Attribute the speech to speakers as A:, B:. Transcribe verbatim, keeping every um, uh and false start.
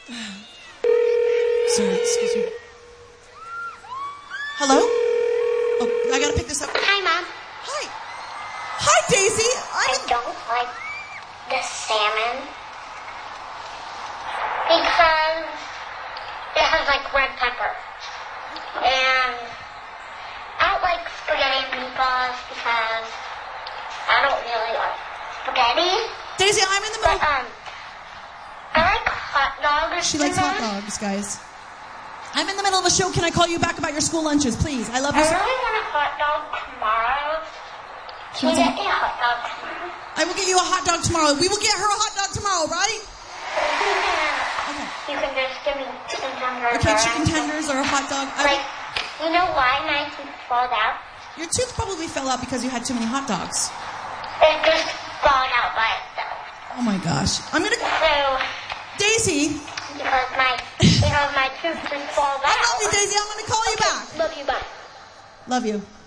A: Sorry, excuse me. Hello? Oh, I gotta pick this up.
B: Hi, Mom.
A: Hi. Hi, Daisy. I'm
B: I
A: in...
B: don't like the salmon because it has like red pepper. And I don't like spaghetti and meatballs because I don't really like spaghetti.
A: Daisy, I'm in the
B: But,
A: middle...
B: um, I like hot dogs.
A: She likes hot dogs, guys. I'm in the middle of a show. Can I call you back about your school lunches, please? I love you
B: I
A: so...
B: really want a hot dog tomorrow. Can you get me a hot dog tomorrow?
A: I will get you a hot dog tomorrow. We will get her a hot dog tomorrow, right? Okay.
B: You can just give me chicken tenders.
A: Okay,
B: or
A: chicken
B: anything.
A: tenders or a hot dog. I...
B: Like, you know why my tooth falls out?
A: Your tooth probably fell out because you had too many hot dogs.
B: It just falls out by itself.
A: Oh my gosh. I'm gonna...
B: So,
A: Daisy.
B: because my, because my tooth just falls out.
A: I love you, Daisy. I'm gonna call you back.
B: Love you, bye.
A: Love you.